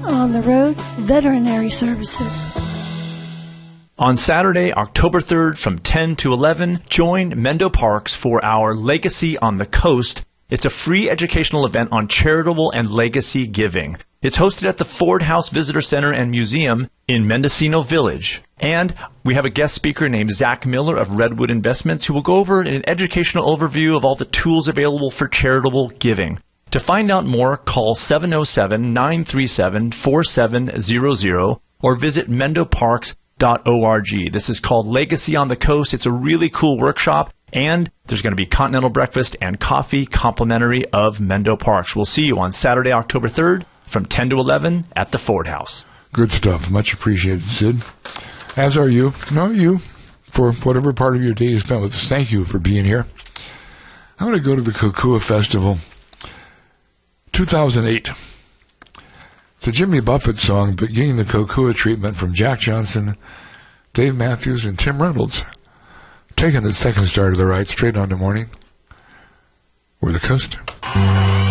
On the Road Veterinary Services. On Saturday, October 3rd from 10 to 11, join Mendo Parks for our Legacy on the Coast. It's a free educational event on charitable and legacy giving. It's hosted at the Ford House Visitor Center and Museum in Mendocino Village. And we have a guest speaker named Zach Miller of Redwood Investments who will go over an educational overview of all the tools available for charitable giving. To find out more, call 707-937-4700 or visit mendoparks.org. This is called Legacy on the Coast. It's a really cool workshop, and there's going to be continental breakfast and coffee complimentary of Mendo Parks. We'll see you on Saturday, October 3rd from 10 to 11 at the Ford House. Good stuff. Much appreciated, Sid. As are you. For whatever part of your day you spent with us. Thank you for being here. I'm going to go to the Kokua Festival 2008. It's a Jimmy Buffett song, but getting the Kokua treatment from Jack Johnson, Dave Matthews, and Tim Reynolds. Taking the second star to the right, straight on to morning. We're the coast.